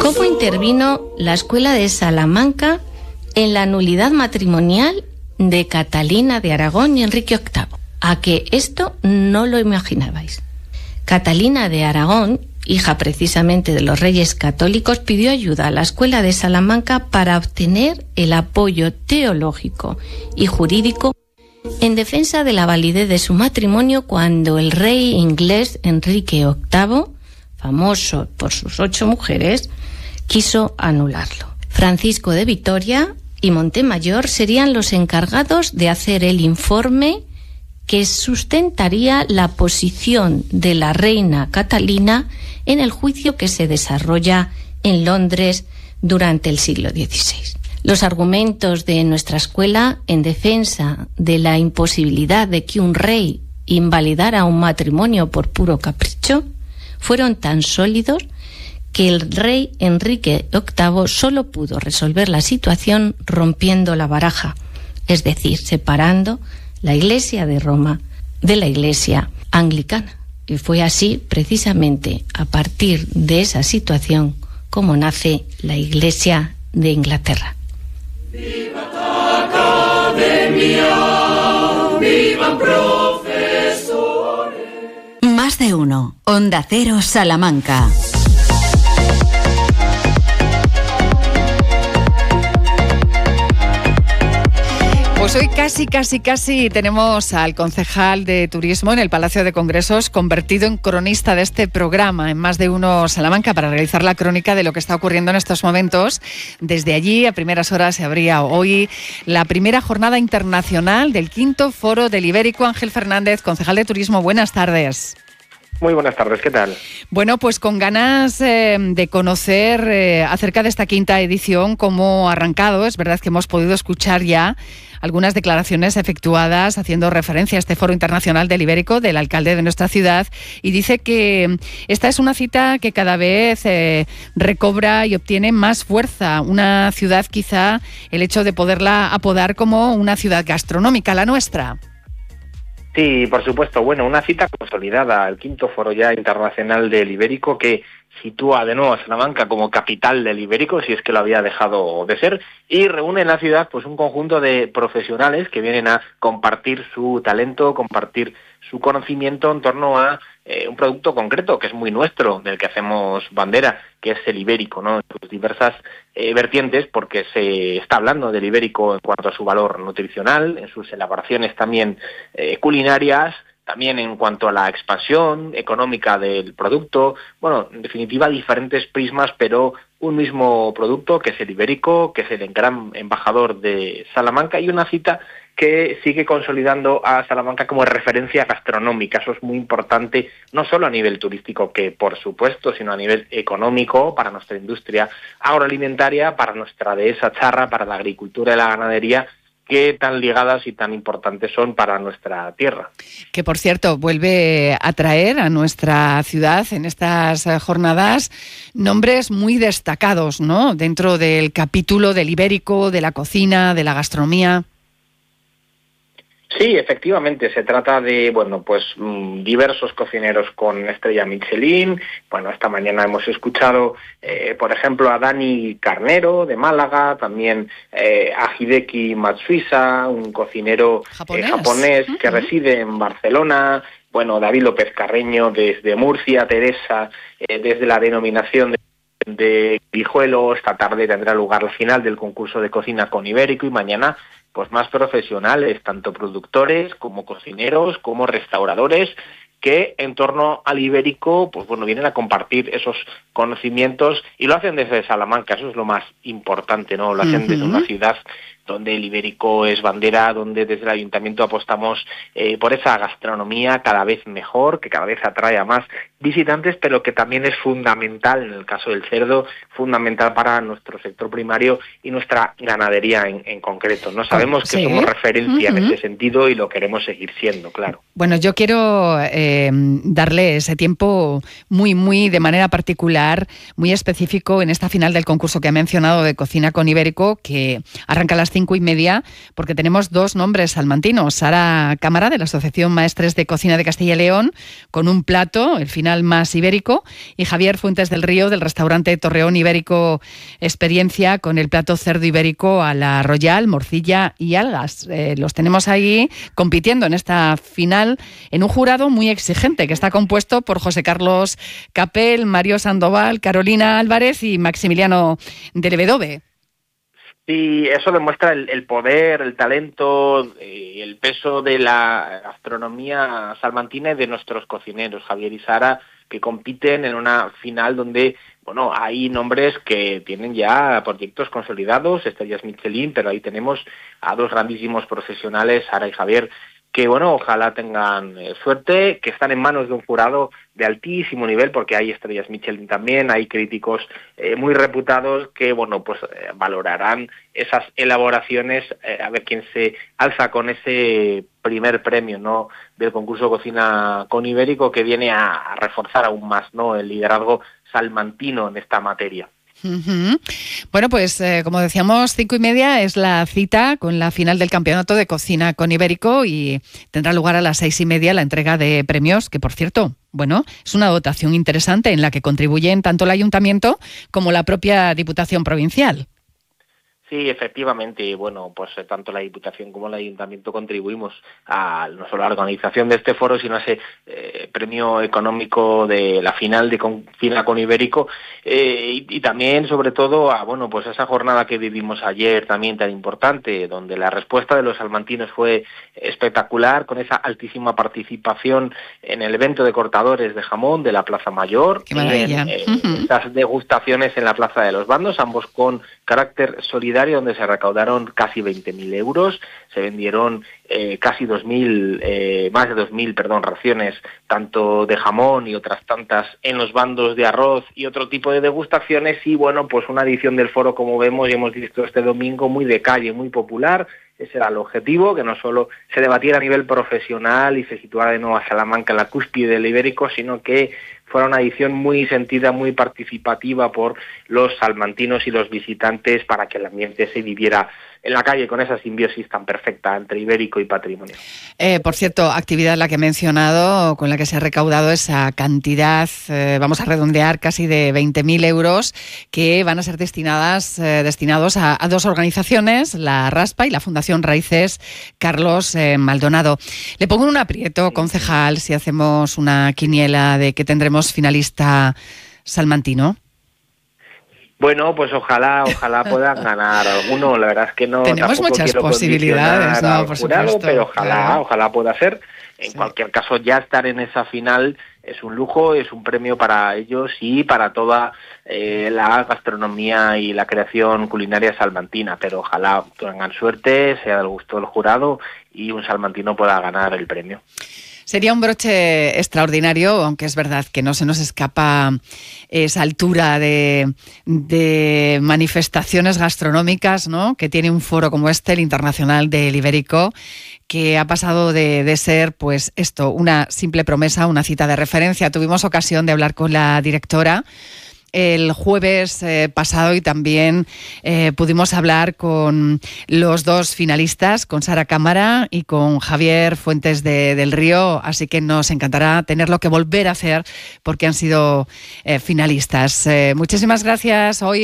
¿Cómo intervino la Escuela de Salamanca en la nulidad matrimonial de Catalina de Aragón y Enrique VIII? A que esto no lo imaginabais. Catalina de Aragón, hija precisamente de los reyes católicos, pidió ayuda a la Escuela de Salamanca para obtener el apoyo teológico y jurídico en defensa de la validez de su matrimonio cuando el rey inglés Enrique VIII, famoso por sus 8 mujeres, quiso anularlo. Francisco de Vitoria y Montemayor serían los encargados de hacer el informe que sustentaría la posición de la reina Catalina en el juicio que se desarrolla en Londres durante el siglo XVI. Los argumentos de nuestra escuela en defensa de la imposibilidad de que un rey invalidara un matrimonio por puro capricho fueron tan sólidos que el rey Enrique VIII solo pudo resolver la situación rompiendo la baraja, es decir, separando la Iglesia de Roma de la Iglesia anglicana. Y fue así, precisamente, a partir de esa situación, como nace la Iglesia de Inglaterra. ¡Viva la Academia! ¡Vivan profesores! Más de uno. Onda Cero Salamanca. Pues hoy casi tenemos al concejal de Turismo en el Palacio de Congresos convertido en cronista de este programa en Más de Uno Salamanca para realizar la crónica de lo que está ocurriendo en estos momentos. Desde allí, a primeras horas, se abría hoy la primera jornada internacional del 5º Foro del Ibérico. Ángel Fernández, concejal de Turismo, buenas tardes. Muy buenas tardes, ¿qué tal? Bueno, pues con ganas de conocer acerca de esta 5ª edición, cómo ha arrancado. Es verdad que hemos podido escuchar ya algunas declaraciones efectuadas haciendo referencia a este Foro Internacional del Ibérico del alcalde de nuestra ciudad, y dice que esta es una cita que cada vez recobra y obtiene más fuerza. Una ciudad, quizá el hecho de poderla apodar como una ciudad gastronómica, la nuestra. Sí, por supuesto. Bueno, una cita consolidada, el 5º Foro ya internacional del Ibérico, que sitúa de nuevo a Salamanca como capital del Ibérico, si es que lo había dejado de ser, y reúne en la ciudad pues un conjunto de profesionales que vienen a compartir su talento, compartir su conocimiento en torno a un producto concreto que es muy nuestro, del que hacemos bandera, que es el ibérico, ¿no? En sus diversas vertientes, porque se está hablando del ibérico en cuanto a su valor nutricional, en sus elaboraciones también culinarias, también en cuanto a la expansión económica del producto. Bueno, en definitiva, diferentes prismas, pero un mismo producto, que es el ibérico, que es el gran embajador de Salamanca, y una cita que sigue consolidando a Salamanca como referencia gastronómica. Eso es muy importante, no solo a nivel turístico, que por supuesto, sino a nivel económico, para nuestra industria agroalimentaria, para nuestra dehesa charra, para la agricultura y la ganadería, que tan ligadas y tan importantes son para nuestra tierra. Que, por cierto, vuelve a traer a nuestra ciudad en estas jornadas nombres muy destacados, ¿no?, dentro del capítulo del ibérico, de la cocina, de la gastronomía. Sí, efectivamente, se trata de, bueno, pues diversos cocineros con estrella Michelin. Bueno, esta mañana hemos escuchado, por ejemplo, a Dani Carnero, de Málaga, también a Hideki Matsuisa, un cocinero japonés que reside en Barcelona. Bueno, David López Carreño desde Murcia, Teresa desde la denominación de Guijuelo. Esta tarde tendrá lugar la final del concurso de cocina con ibérico, y mañana pues más profesionales, tanto productores como cocineros, como restauradores, que en torno al ibérico, pues bueno, vienen a compartir esos conocimientos, y lo hacen desde Salamanca. Eso es lo más importante, ¿no? Lo hacen desde una ciudad donde el ibérico es bandera, donde desde el ayuntamiento apostamos por esa gastronomía cada vez mejor, que cada vez atrae a más visitantes, pero que también es fundamental, en el caso del cerdo, fundamental para nuestro sector primario y nuestra ganadería en concreto. No sabemos que somos referencia en ese sentido, y lo queremos seguir siendo, claro. Bueno, yo quiero darle ese tiempo muy de manera particular, muy específico, en esta final del concurso que ha mencionado de cocina con ibérico, que arranca a las 5 5:30, porque tenemos 2 nombres salmantinos. Sara Cámara, de la Asociación Maestres de Cocina de Castilla y León, con un plato, el final más ibérico, y Javier Fuentes del Río, del restaurante Torreón Ibérico Experiencia, con el plato cerdo ibérico a la Royal, morcilla y algas. Los tenemos ahí compitiendo en esta final en un jurado muy exigente, que está compuesto por José Carlos Capel, Mario Sandoval, Carolina Álvarez y Maximiliano de Levedove. Sí, eso demuestra el poder, el talento y el peso de la gastronomía salmantina y de nuestros cocineros, Javier y Sara, que compiten en una final donde, bueno, hay nombres que tienen ya proyectos consolidados, estrellas Michelin, pero ahí tenemos a 2 grandísimos profesionales, Sara y Javier, que, bueno, ojalá tengan suerte, que están en manos de un jurado de altísimo nivel, porque hay estrellas Michelin también, hay críticos muy reputados que, bueno, pues valorarán esas elaboraciones, a ver quién se alza con ese primer premio, ¿no?, del concurso Cocina con Ibérico, que viene a reforzar aún más, ¿no?, el liderazgo salmantino en esta materia. Uh-huh. Bueno, pues como decíamos, 5:30 es la cita con la final del campeonato de cocina con Ibérico y tendrá lugar a las 6:30 la entrega de premios, que por cierto, bueno, es una dotación interesante en la que contribuyen tanto el Ayuntamiento como la propia Diputación Provincial. Sí, efectivamente, bueno, pues tanto la Diputación como el Ayuntamiento contribuimos a no solo a la organización de este foro, sino a ese premio económico de la final de Cocina con Ibérico y también, sobre todo, a, bueno, pues esa jornada que vivimos ayer también tan importante, donde la respuesta de los salmantinos fue espectacular, con esa altísima participación en el evento de cortadores de jamón de la Plaza Mayor. ¡Qué maravilla! Estas degustaciones en la Plaza de los Bandos, ambos con carácter solidario, donde se recaudaron casi 20.000 euros, se vendieron casi 2.000, más de 2.000, raciones, tanto de jamón y otras tantas en los bandos de arroz y otro tipo de degustaciones, y bueno, pues una edición del foro, como vemos y hemos visto este domingo, muy de calle, muy popular. Ese era el objetivo, que no solo se debatiera a nivel profesional y se situara de nuevo a Salamanca en la cúspide del Ibérico, sino que fuera una edición muy sentida, muy participativa por los salmantinos y los visitantes, para que el ambiente se viviera en la calle con esa simbiosis tan perfecta entre ibérico y patrimonio. Por cierto, actividad la que he mencionado, con la que se ha recaudado esa cantidad, vamos a redondear, casi de 20.000 euros, que van a ser destinados a 2 organizaciones, la RASPA y la Fundación Raíces Carlos Maldonado. Le pongo en un aprieto, concejal, si hacemos una quiniela de que tendremos finalista salmantino. Bueno, pues ojalá puedan ganar alguno. La verdad es que no. Tenemos muchas posibilidades, ¿no? Por supuesto. Pero ojalá pueda ser. En cualquier caso, ya estar en esa final es un lujo, es un premio para ellos y para toda la gastronomía y la creación culinaria salmantina. Pero ojalá tengan suerte, sea del gusto del jurado y un salmantino pueda ganar el premio. Sería un broche extraordinario, aunque es verdad que no se nos escapa esa altura de manifestaciones gastronómicas, ¿no?, que tiene un foro como este, el Internacional del Ibérico, que ha pasado de ser, pues esto, una simple promesa, una cita de referencia. Tuvimos ocasión de hablar con la directora el jueves pasado y también pudimos hablar con los 2 finalistas, con Sara Cámara y con Javier Fuentes del Río, así que nos encantará tenerlo que volver a hacer porque han sido finalistas. Muchísimas gracias. Hoy